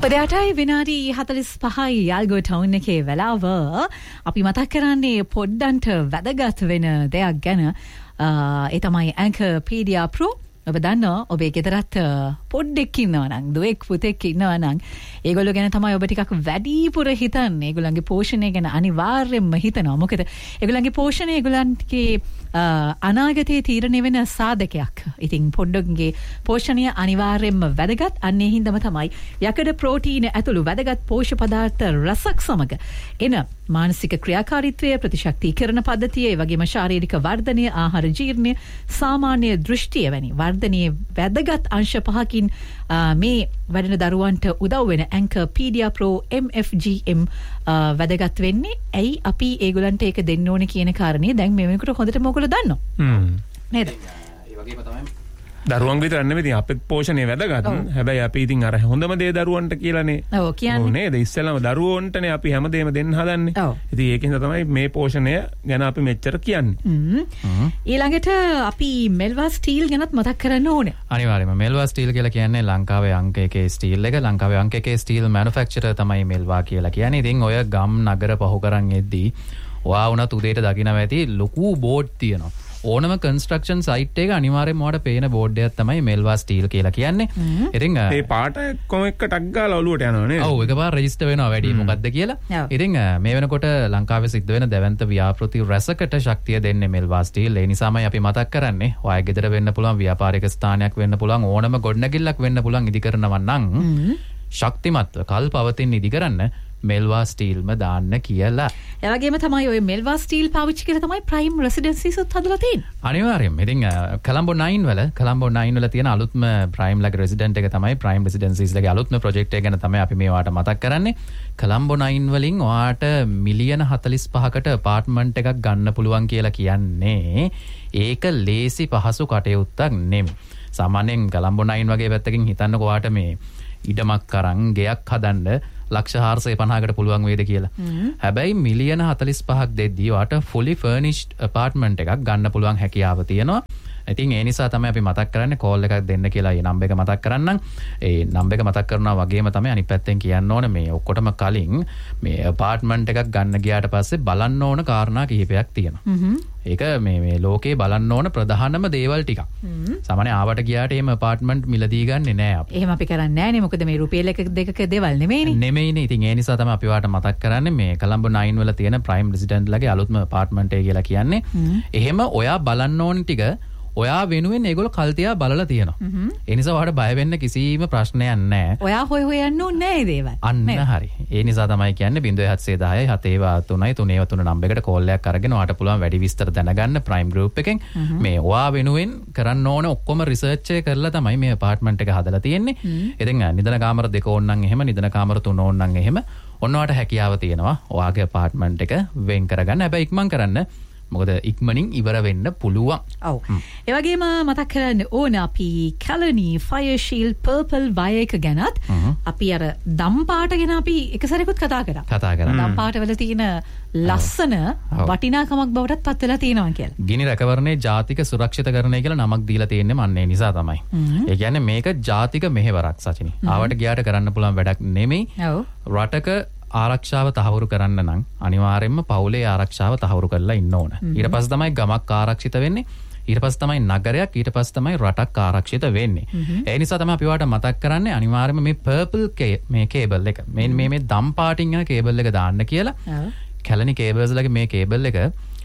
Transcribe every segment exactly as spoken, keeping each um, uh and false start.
උදෑටයි විනාඩි හතළිස් පහයි යාල්ගෝ ටවුන් එකේ වෙලාව. අපි මතක් කරන්නේ පොඩ්ඩන්ට වැදගත් වෙන දෙයක් ගැන. ඒ තමයි ඇන්කර්පීඩියා ප්‍රෝ. ඔබ දන්නවා ඔබේ ගෙදරත් පොඩ්ඩෙක් ඉන්නවා නම් දුවෙක් පුතෙක් ඉන්නවා නම් ඒගොල්ලෝ ගැන තමයි ඔබ ටිකක් වැඩිපුර හිතන්නේ. ඒගොල්ලන්ගේ පෝෂණය ගැන අනිවාර්යෙන්ම හිතනවා. මොකද ඒගොල්ලන්ගේ පෝෂණය ඒගොල්ලන්ගේ අනාගතයේ තීරණය වෙන සාධකයක්. ඉතින් පොඩ්ඩක්ගේ පෝෂණය අනිවාර්යෙන්ම වැදගත්. අන්නේ හින්දාම තමයි යකඩ ප්‍රෝටීන ඇතුළු වැදගත් පෝෂ්‍ය පදාර්ථ රසක් සමග එන මානසික ක්‍රියාකාරීත්වය, ප්‍රතිශක්තිකරණ පද්ධතිය, ඒ වගේම ශාරීරික වර්ධනය, ආහාර ජීර්ණය, සාමාන්‍ය දෘෂ්ටිය වැනි වර්ධනයේ වැදගත් අංශ පහකින් මේ වැඩෙන දරුවන්ට උදව් වෙන ඇන්කර්පීඩියා ප්‍රෝ එම් එෆ් ජී එම් වැදගත් වෙන්නේ. ඇයි අපි ඒගොල්ලන්ට ඒක දෙන්න ඕනේ කියන කාරණේ දැන් මේ වෙනකොට හොඳටම ඔයගොල්ලෝ දන්නවා. හ්ම්. නේද? ඒ වගේම තමයි දරුවන් විතර නෙමෙයි ඉතින් අපේ පෝෂණය වැදගත්. හැබැයි අපි ඉතින් අර හොඳම දේ දරුවන්ට කියලානේ. ඔව් කියන්නේ. නේද? ඉස්සෙල්ලාම දරුවන්ටනේ අපි හැමදේම දෙන්න හදන්නේ. ඉතින් ඒකින්ද තමයි මේ පෝෂණය ගැන අපි මෙච්චර කියන්නේ. ඊළඟට අපි මෙල්වා ස්ටීල් ගැනත් මතක් කරන්න ඕනේ. අනිවාර්යයෙන්ම මෙල්වා ස්ටීල් කියලා කියන්නේ ලංකාවේ අංක එකේ ස්ටීල් එක. ලංකාවේ අංක එකේ ස්ටීල් මැනුෆැක්චරර් තමයි මෙල්වා කියලා කියන්නේ. ඉතින් ඔය ගම් නගර පහු කරන් එද්දී ඔයා වුණත් උදේට දකින්නව ඇති ලොකු බෝඩ් තියෙනවා. ඕනම කන්ස්ට්‍රක්ෂන් සයිට් එක අනිවාර්යෙන්ම ඔයාලට පේන බෝඩ් එකක් තමයි මෙල්වා ස්ටීල් කියලා කියන්නේ. ඉතින් මේ පාට කොම එක ටක් ගාලා ඔලුවට යනවා නේද? ඔව් එකපාර රෙජිස්ටර් වෙනවා වැඩි මොකද්ද කියලා. ඉතින් මේ වෙනකොට ලංකාවේ සිද්ධ වෙන දැවැන්ත ව්‍යාපෘති රැසකට ශක්තිය දෙන්නේ මෙල්වා ස්ටීල්. ඒ නිසාමයි අපි මතක් කරන්නේ ඔයා ගෙදර වෙන්න පුළුවන්, ව්‍යාපාරික ස්ථානයක් වෙන්න පුළුවන්, ඕනම ගොඩනැගිල්ලක් වෙන්න පුළුවන් ඉදි කරනවා නම් ශක්තිමත්ව කල් පවතින ඉදි කරන්න මෙල්වා ස්ටීල්ම දාන්න කියලා. ඒ වගේම තමයි ඔය මෙල්වා ස්ටීල් පාවිච්චි කරලා තමයි ප්‍රයිම් රෙසිඩෙන්සිස් උත් හදලා තියෙන්නේ. අනිවාර්යයෙන්ම. ඉතින් කොළඹ නයින් වල කොළඹ නයින් වල තියෙන අලුත්ම ප්‍රයිම් ලගේ රෙසිඩන්ට් එක තමයි ප්‍රයිම් රෙසිඩෙන්සිස් ලගේ අලුත්ම ප්‍රොජෙක්ට් එක ගැන තමයි අපි මේවාට මතක් කරන්නේ. කොළඹ නයින් වලින් ඔයාට මිලියන හතළිස් පහකට අපාර්ට්මන්ට් එකක් ගන්න පුළුවන් කියලා කියන්නේ ඒක ලේසි පහසු කටයුත්තක් නෙමෙයි. සාමාන්‍යයෙන් කොළඹ නයින් වගේ පැත්තකින් හිතන්නකො ඔයාට මේ ඉඩමක් අරන් ගෙයක් හදන්න ලක්ෂ හාරසිය පනහකට පුළුවන් වේද කියලා. හැබැයි මිලියන හතළිස් පහක් දෙද්දී වාට fully furnished apartment එකක් ගන්න පුළුවන් හැකියාව තියෙනවා. ඉතින් ඒ නිසා තමයි අපි මතක් කරන්නේ කෝල් එකක් දෙන්න කියලා. ඒ නම්බර් එක මතක් කරන්නම්. ඒ නම්බර් එක මතක් කරනවා වගේම තමයි අනිත් පැත්තෙන් කියන්න ඕනේ මේ ඔක්කොටම කලින් මේ apartment එකක් ගන්න ගියාට පස්සේ බලන්න ඕන කාරණා කිහිපයක් තියෙනවා. ඒක මේ මේ ලෝකේ බලන්න ඕන ප්‍රධානම දේවල් ටිකක්. සාමාන්‍ය ආවට ගියාට එහෙම apartment මිලදී ගන්නෙ නෑ අපි. එහෙම අපි කරන්නේ නෑනේ. මොකද මේ රුපියල් එක දෙකක දේවල් නෙමෙයිනේ. නෙමෙයිනේ. ඉතින් ඒ නිසා තමයි අපි වාට මතක් කරන්නේ මේ කොළඹ නයින් වල තියෙන ප්‍රයිම් රෙසිඩන්ට් ලගේ අලුත්ම apartment එක කියලා කියන්නේ. එහෙම ඔයා බලන්න ඕන ටික ඔයා වෙනුවෙන් ඒගොල්ලෝ කල්තියා බලලා තියෙනවා. ඒ නිසා ඔයාට බය වෙන්න කිසිම ප්‍රශ්නයක් නැහැ. ඔයා හොය හොය යන්න ඕනේ නැහැ ඒ දේවල්. අන්න හරි. ඒ නිසා තමයි කියන්නේ zero seven seven zero seven seven three three number එකට කෝල් එකක් අරගෙන ඔයාට පුළුවන් වැඩි විස්තර දැනගන්න ප්‍රයිම් ගෲප් එකෙන්. මේ ඔයා වෙනුවෙන් කරන්න ඕන ඔක්කොම රිසර්ච් එක කරලා තමයි මේ අපාර්ට්මන්ට් එක හදලා තියෙන්නේ. ඉතින් නිදන කාමර දෙක ඕන නම් එහෙම, නිදන කාමර තුන ඕන නම් එහෙම ඔන්න ඔයාට හැකියාව තියෙනවා ඔයාගේ අපාර්ට්මන්ට් එක වෙන් කරගන්න. හැබැයි ඉක්මන් කරන්න. මොකද ඉක්මනින් ඉවර වෙන්න පුළුවන්. ඔව්. ඒ වගේම මතක් කරන්න ඕන අපි Kelani fire shield purple wire එක ගැනත් අපි අර දම් පාට ගැන අපි එක සැරේකුත් කතා කරා. කතා කරා. දම් පාට වල තියෙන ලස්සන වටිනාකමක් බවටත් පත් වෙලා තියෙනවා කියලා. ගිනි රැකවරණයේ ජාතික සුරක්ෂිතකරණය කියලා නමක් දීලා තියෙන්නේ මන්නේ නිසා තමයි. ඒ කියන්නේ මේක ජාතික මෙහෙවරක් සචිනි. ආවට ගියාට කරන්න පුළුවන් වැඩක් නෙමෙයි. ඔව්. රටක ආරක්ෂාව තහවුරු කරන්න නම් අනිවාර්යයෙන්ම පවුලේ ආරක්ෂාව තහවුරු කරලා ඉන්න ඕන. ඊට පස්සේ තමයි ගමක් ආරක්ෂිත වෙන්නේ. ඊට පස්සේ තමයි නගරයක්, ඊට පස්සේ තමයි රටක් ආරක්ෂිත වෙන්නේ. ඒ නිසා තමයි අපි ඔයාලට මතක් කරන්නේ අනිවාර්යයෙන්ම මේ පර්පල් මේ කේබල් එක මේ මේ මේ දම් පාටින් යන කේබල් එක දාන්න කියලා. කැලණි කේබල්ස් ලගේ මේ කේබල් එක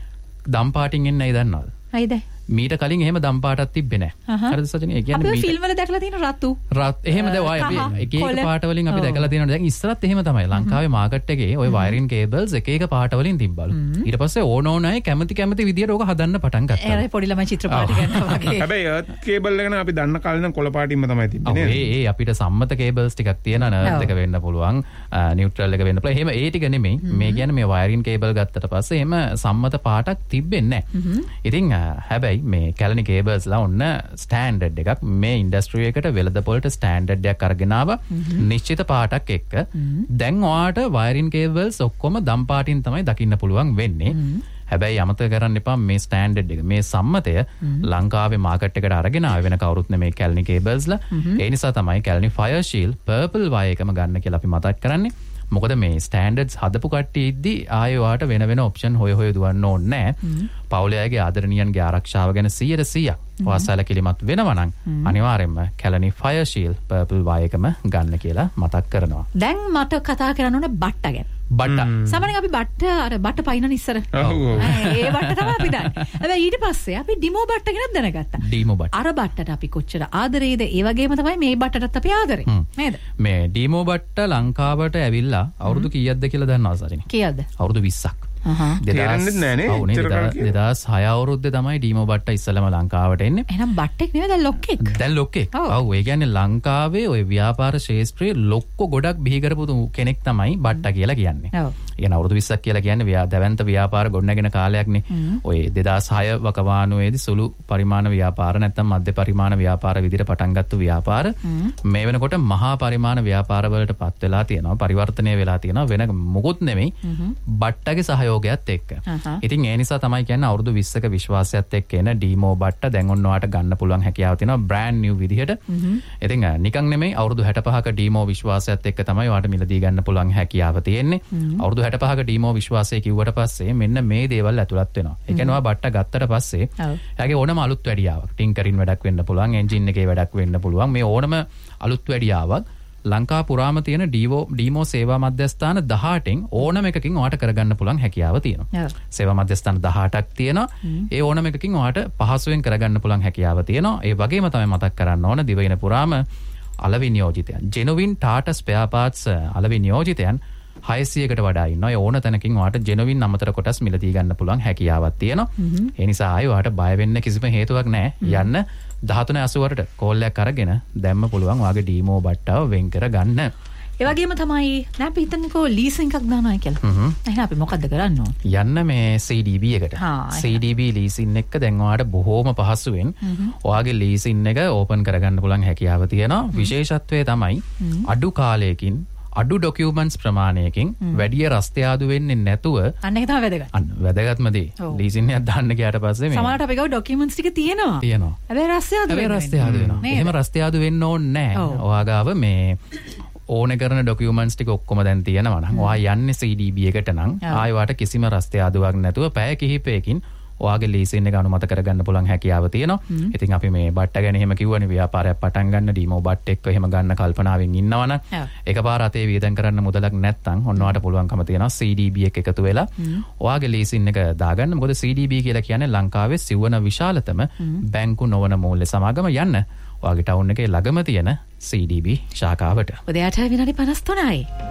දම් පාටින් එන්නේ නැයි දන්නවද? හයිද? මීට කලින් එහෙම දම් පාටක් තිබ්බේ නැහැ. හරිද සජනේ? ඒ කියන්නේ අපි ෆිල්ම් වල දැකලා තියෙන රතු. රත් එහෙම දැන් ඔය අපි එක එක පාට වලින් අපි දැකලා තියෙනවා. දැන් ඉස්සරත් එහෙම තමයි. ලංකාවේ මාකට් එකේ ওই වයරින් කේබල්ස් එක එක පාට වලින් තිබ්බලු. ඊට පස්සේ ඕන ඕන අය කැමති කැමති විදියට ඕක හදන්න පටන් ගත්තා. ඒ පොඩි ළමයි චිත්‍රපටි ගන්නවා වගේ. හැබැයි අර්ත් කේබල් එක නම් අපි දන්න කාලේ නම් කොළ පාටින්ම තමයි තිබ්බේ නේද? ඒ ඒ අපිට සම්මත කේබල්ස් ටිකක් තියෙනවා. නර්ත් එක වෙන්න පුළුවන්, නියුට්‍රල් එක වෙන්න පුළුවන්. එහෙම ඒ ටික නෙමෙයි. මේ කියන්නේ මේ වයරින් කේබල් ගත්තට පස්සේ එහෙම සම්මත පාටක් තිබෙන්නේ නැහැ. ඉතින් හැබැයි මේ කැලණි කේබල්ස්ලා ඔන්න ස්ටෑන්ඩඩ් එකක් මේ ඉන්ඩස්ට්‍රි එකට වෙළඳපොළට ස්ටෑන්ඩඩ් එකක් අරගෙන ආවා නිශ්චිත පාටක් එක්ක. දැන් ඔයාට වයරින් කේබල්ස් ඔක්කොම දම් පාටින් තමයි දකින්න පුළුවන් වෙන්නේ. හැබැයි අමතක කරන්න එපා මේ ස්ටෑන්ඩඩ් එක මේ සම්මතය ලංකාවේ මාකට් එකට අරගෙන ආව වෙන කවුරුත් නෙමේ කැලණි කේබල්ස්ලා. ඒ නිසා තමයි කැලණි ෆයර් ෂීල්ඩ් පර්පල් වය එකම ගන්න කියලා අපි මතක් කරන්නේ. මොකද මේ ස්ටෑන්ඩඩ්ස් හදපු කට්ටිය ඉද්දි ආයෙ ඔයාට වෙන වෙන ඔප්ෂන් හොය හොය දුවන්න ඕනේ නැහැ. පවුලයාගේ ආදරණීයන්ගේ ආරක්ෂාව ගැන සීයට සීයක් ඔයා සැලකිලිමත් වෙනවා නම් අනිවාර්යෙන්ම කැලණි ෆයර් ෂීල්ඩ් පර්පල් වය එකම ගන්න කියලා මතක් කරනවා. දැන් මට කතා කරන්න ඕනේ බට්ට ගැන. බට්ට. සාමාන්‍යයෙන් අපි බට්ට අර බට්ට පයින්නන ඉස්සර. ඒ බට්ට තමයි අපි දාන්නේ. හැබැයි ඊට පස්සේ අපි ඩිමෝ බට්ට ගැන දැනගත්තා. ඩීමෝ බට්ට. අර බට්ටට අපි කොච්චර ආදරේද ඒ වගේම තමයි මේ බට්ටටත් අපි ආදරේ. නේද? මේ ඩීමෝ බට්ට ලංකාවට ඇවිල්ලා අවුරුදු කීයක්ද කියලා දන්නවද සජිනි? කීයක්ද? අවුරුදු විස්සක්. දෙදාස් දෙදාස් හය අවුරුද්දේ තමයි ඩීමෝ බට්ට ඉස්සලම ලංකාවට එන්නේ. එහෙනම් බට්ටෙක් නෙවෙයි දැන් ලොක්කෙක්. දැන් ලොක්කෙක්. ඔව් ඒ කියන්නේ ලංකාවේ ওই ව්‍යාපාර ශාස්ත්‍රයේ ලොක්ක ගොඩක් බිහි කරපු කෙනෙක් තමයි බට්ට කියලා කියන්නේ. ඔව්. කියන අවුරුදු විස්සක් කියලා කියන්නේ දැවැන්ත ව්‍යාපාර ගොඩනගෙන කාලයක්නේ. ඔය දෙදාස් හය වකවානුවේදී සුළු පරිමාණ ව්‍යාපාර නැත්නම් මධ්‍ය පරිමාණ ව්‍යාපාර විදිහට පටන් ගත්ත ව්‍යාපාර මේ වෙනකොට මහා පරිමාණ ව්‍යාපාර වලට පත් වෙලා තියෙනවා. පරිවර්තනය වෙලා තියෙනවා. වෙන මොකුත් නෙමෙයි. බට්ටගේ සහයෝගයත් එක්ක. ඉතින් ඒ නිසා තමයි කියන්නේ අවුරුදු විස්සක විශ්වාසයත් එක්ක එන ඩීමෝ බට්ට දැන් ඔන්නවට ගන්න පුළුවන් හැකියාව තියෙනවා බ්‍රෑන්ඩ් නිව් විදිහට. ඉතින් නිකන් නෙමෙයි අවුරුදු හැට පහක ඩීමෝ විශ්වාසයත් එක්ක තමයි ඔයාට මිලදී ගන්න පුළුවන් හැකියාව තියෙන්නේ. අවුරුදු හැට පහක ඩීමෝ විශ්වාසය කිව්වට පස්සේ මෙන්න මේ දේවල් ඇතුළත් වෙනවා. ඒ කියන්නේ ඔයා බට්ට ගත්තට පස්සේ එයාගේ ඕනම අලුත් වැඩියාවක් ටින්කරින් වැඩක් වෙන්න පුළුවන්, එන්ජින් එකේ වැඩක් වෙන්න පුළුවන්. මේ ඕනම අලුත් වැඩියාවක් ලංකා පුරාම තියෙන ඩීවෝ ඩීමෝ සේවා මධ්‍යස්ථාන දහඅටෙන් ඕනම එකකින් ඔයාට කරගන්න පුළුවන් හැකියාව තියෙනවා. සේවා මධ්‍යස්ථාන දහඅටක් තියෙනවා. ඒ ඕනම එකකින් ඔයාට පහසුවෙන් කරගන්න පුළුවන් හැකියාව තියෙනවා. ඒ වගේම තමයි මතක් කරන්න ඕන දිවයින පුරාම අලවි නියෝජිතයන් ජෙනුවින් ටාටා ස්පෙයා පාර්ට්ස් අලවි නියෝජිතයන් හයසියකට වඩා ඉන්නවා. ඒ ඕන තැනකින් ඔයාට ජෙනුවින් අමතර කොටස් මිලදී ගන්න පුළුවන් හැකියාවක් තියෙනවා. ඒ නිසා ආයෙ ඔයාට බය වෙන්න කිසිම හේතුවක් නැහැ. යන්න දහතුන අසූවකට කෝල් එකක් අරගෙන දැම්ම පුළුවන් ඔයාගේ ඩීමෝ බට්ටාව වෙන් කර ගන්න. ඒ වගේම තමයි නෑ අපි හිතන්නකෝ ලීසින් එකක් දානවා කියලා. එහෙනම් අපි මොකද්ද කරන්න ඕන? යන්න මේ සී ඩී බී එකට. සී ඩී බී ලීසින් එක දැන් ඔයාට බොහෝම පහසුවෙන් ඔයාගේ ලීසින් එක ඕපන් කරගන්න පුළුවන් හැකියාව තියෙනවා. විශේෂත්වය තමයි අඩු කාලයකින් අඩු ඩොකියුමන්ට්ස් ප්‍රමාණයකින් වැඩි රස්තය ආදු වෙන්නේ නැතුව අන්න ඒක තමයි වැදගත්. අන්න වැදගත්ම දේ. ලීසින් එකක් දාන්න ගියාට පස්සේ මේ සමහරවිට අපි ගාව ඩොකියුමන්ට්ස් ටික තියෙනවා. තියෙනවා. හැබැයි රස්තය ආදු වෙන්නේ. හැබැයි රස්තය ආදු වෙනවා. එහෙම රස්තය ආදු වෙන්න ඕනේ නැහැ. ඔයා ගාව මේ ඕනේ කරන ඩොකියුමන්ට්ස් ටික ඔක්කොම දැන් තියෙනවා නම් ඔයා යන්නේ සී ඩී බී එකට නම් ආයෙ වාට කිසිම රස්තය ආදුවක් නැතුව පැය කිහිපයකින් ඔයාගේ ලීසින් එක අනුමත කරගන්න පුළුවන් හැකියාව තියෙනවා. ඉතින් අපි මේ බට්ට ගැන එහෙම කිව්වනේ ව්‍යාපාරයක් පටන් ගන්න ඩීමෝ බට්ට එක්ක එහෙම ගන්න කල්පනාවෙන් ඉන්නවනම් එකපාර අතේ වියදම් කරන්න මුදලක් නැත්නම් ඔන්න ඔයාට පුළුවන්කම තියෙනවා සී ඩී බී එක එකතු වෙලා ඔයාගේ ලීසින් එක දාගන්න. මොකද සී ඩී බී කියලා කියන්නේ ලංකාවේ සිව්වන විශාලතම බැංකු නොවන මූල්‍ය සමාගම. යන්න ඔයාගේ ටවුන් එකේ ළඟම තියෙන සී ඩී බී ශාඛාවට. උදේ අට විනාඩි පනස් තුනයි.